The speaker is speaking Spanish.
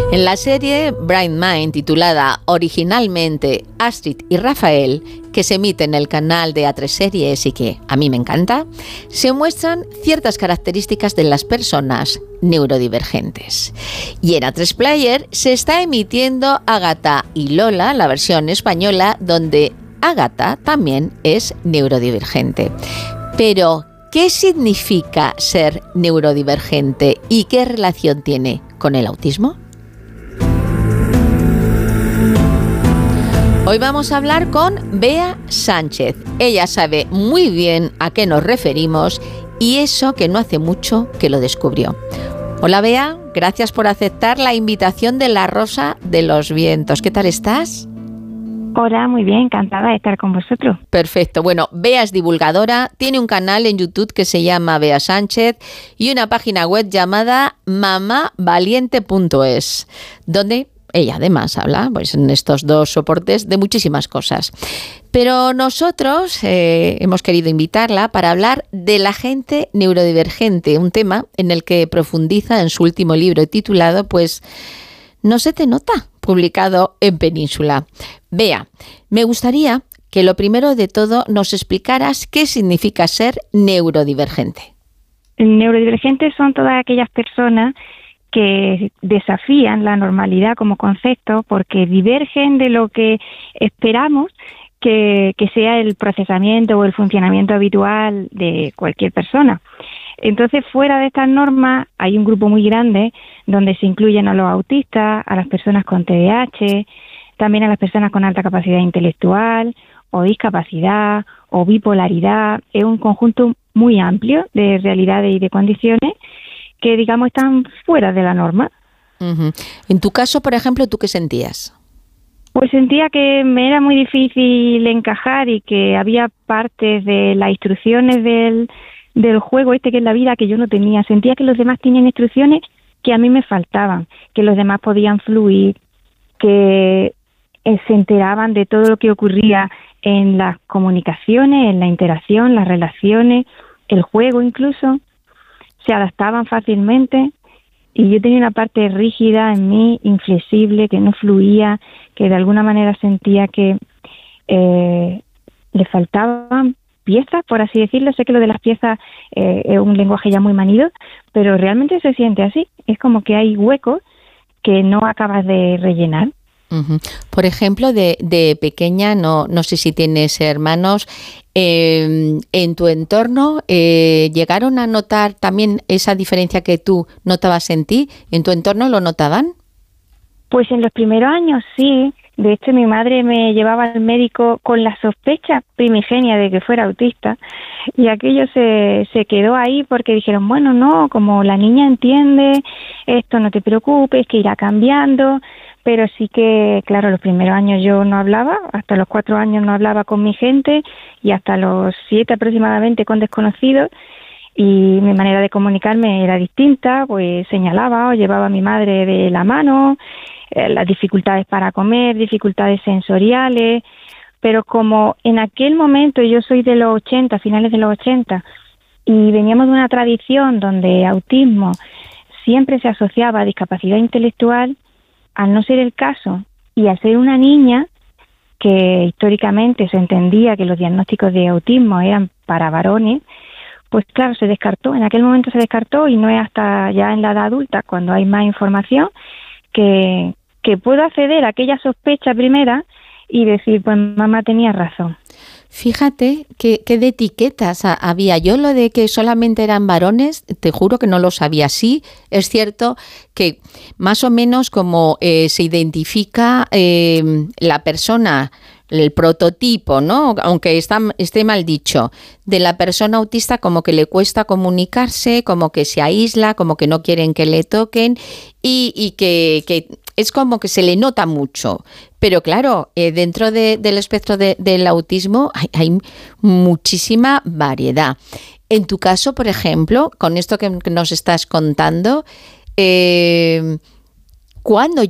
En la serie Bright Mind, titulada originalmente Astrid y Rafael, que se emite en el canal de A3 Series y que a mí me encanta, se muestran ciertas características de las personas neurodivergentes. Y en A3 Player se está emitiendo Ágata y Lola, la versión española, donde Ágata también es neurodivergente. Pero, ¿qué significa ser neurodivergente y qué relación tiene con el autismo? Hoy vamos a hablar con Bea Sánchez. Ella sabe muy bien a qué nos referimos y eso que no hace mucho que lo descubrió. Hola Bea, gracias por aceptar la invitación de La Rosa de los Vientos. ¿Qué tal estás? Hola, muy bien, encantada de estar con vosotros. Perfecto. Bueno, Bea es divulgadora, tiene un canal en YouTube que se llama Bea Sánchez y una página web llamada mamavaliente.es, donde ella además habla, pues en estos dos soportes, de muchísimas cosas. Pero nosotros hemos querido invitarla para hablar de la gente neurodivergente, un tema en el que profundiza en su último libro titulado, pues, No se te nota, publicado en Península. Bea, me gustaría que lo primero de todo nos explicaras qué significa ser neurodivergente. Neurodivergentes son todas aquellas personas que desafían la normalidad como concepto porque divergen de lo que esperamos que sea el procesamiento o el funcionamiento habitual de cualquier persona. Entonces, fuera de estas normas hay un grupo muy grande donde se incluyen a los autistas, a las personas con TDAH, también a las personas con alta capacidad intelectual o discapacidad o bipolaridad. Es un conjunto muy amplio de realidades y de condiciones que, digamos, están fuera de la norma. Uh-huh. En tu caso, por ejemplo, ¿tú qué sentías? Pues sentía que me era muy difícil encajar y que había partes de las instrucciones del juego que es la vida que yo no tenía. Sentía que los demás tenían instrucciones que a mí me faltaban, que los demás podían fluir, que se enteraban de todo lo que ocurría en las comunicaciones, en la interacción, las relaciones, el juego incluso. Se adaptaban fácilmente y yo tenía una parte rígida en mí, inflexible, que no fluía, que de alguna manera sentía que le faltaban piezas, por así decirlo. Sé que lo de las piezas es un lenguaje ya muy manido, pero realmente se siente así. Es como que hay huecos que no acabas de rellenar. Uh-huh. Por ejemplo, de pequeña, no sé si tienes hermanos, en tu entorno ¿llegaron a notar también esa diferencia que tú notabas en ti? ¿En tu entorno lo notaban? Pues en los primeros años sí. De hecho, mi madre me llevaba al médico con la sospecha primigenia de que fuera autista y aquello se quedó ahí porque dijeron, bueno, no, como la niña entiende, esto no te preocupes, que irá cambiando. Pero sí que, claro, los primeros años yo no hablaba, hasta los 4 años no hablaba con mi gente y hasta los 7 aproximadamente con desconocidos, y mi manera de comunicarme era distinta, pues señalaba o llevaba a mi madre de la mano, las dificultades para comer, dificultades sensoriales, pero como en aquel momento yo soy de los 80, finales de los 80, y veníamos de una tradición donde autismo siempre se asociaba a discapacidad intelectual, al no ser el caso y al ser una niña que históricamente se entendía que los diagnósticos de autismo eran para varones, pues claro, se descartó, en aquel momento se descartó y no es hasta ya en la edad adulta, cuando hay más información, que puedo acceder a aquella sospecha primera y decir, pues mamá tenía razón. Fíjate que de etiquetas había. Yo lo de que solamente eran varones, te juro que no lo sabía. Sí, es cierto que más o menos como se identifica la persona, el prototipo, ¿no? Aunque esté mal dicho, de la persona autista, como que le cuesta comunicarse, como que se aísla, como que no quieren que le toquen y que es como que se le nota mucho. Pero claro, dentro del espectro del autismo hay muchísima variedad. En tu caso, por ejemplo, con esto que nos estás contando, ¿cuándo